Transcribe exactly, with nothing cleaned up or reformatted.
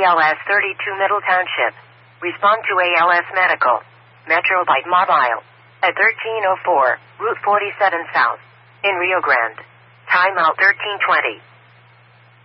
L S thirty-two Middle Township. Respond to A L S Medical. Metro Byte Mobile. At thirteen oh four, Route forty-seven South. In Rio Grande. Timeout thirteen twenty.